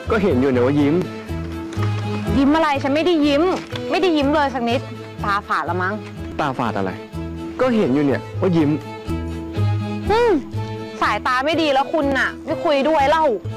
ก็เห็นอยู่เนี่ยว่ายิ้มยิ้มอะไรฉันไม่ได้ยิ้ม ไม่ได้ยิ้มเลยสักนิดตาฝาดละมั้งตาฝาดอะไร ก็เห็นอยู่เนี่ยว่ายิ้มสายตาไม่ดีแล้วคุณน่ะไม่คุยด้วยเล่า